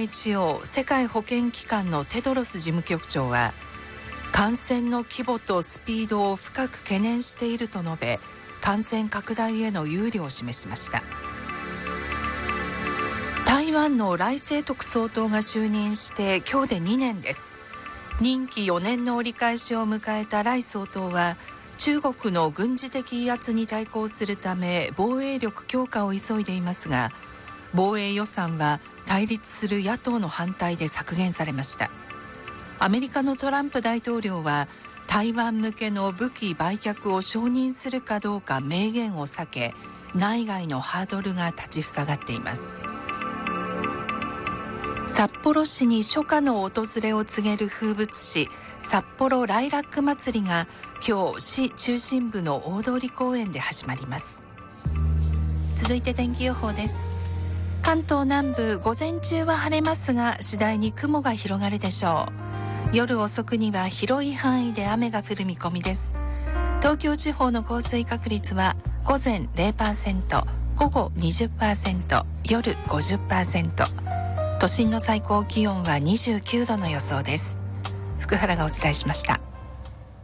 WHO 世界保健機関のテドロス事務局長は、感染の規模とスピードを深く懸念していると述べ、感染拡大への憂慮を示しました。台湾の頼清徳総統が就任して今日で2年です。任期4年の折り返しを迎えた頼総統は、中国の軍事的威圧に対抗するため防衛力強化を急いでいますが、防衛予算は対立する野党の反対で削減されました。アメリカのトランプ大統領は、台湾向けの武器売却を承認するかどうか明言を避け、内外のハードルが立ちふさがっています。札幌市に初夏の訪れを告げる風物詩、札幌ライラック祭りが今日市中心部の大通公園で始まります。続いて天気予報です。関東南部、午前中は晴れますが次第に雲が広がるでしょう。夜遅くには広い範囲で雨が降る見込みです。東京地方の降水確率は午前 0%、午後 20%、夜 50%。都心の最高気温は29度の予想です。福原がお伝えしました。